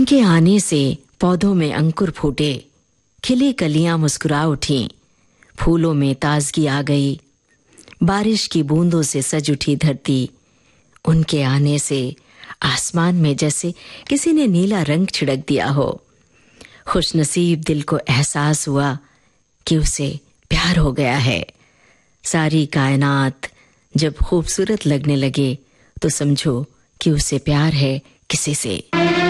उनके आने से पौधों में अंकुर फूटे, खिली कलियां मुस्कुरा उठीं, फूलों में ताजगी आ गई, बारिश की बूंदों से सज उठी धरती। उनके आने से आसमान में जैसे किसी ने नीला रंग छिड़क दिया हो। खुशनसीब दिल को एहसास हुआ कि उसे प्यार हो गया है। सारी कायनात जब खूबसूरत लगने लगे तो समझो कि उसे प्यार है किसी से।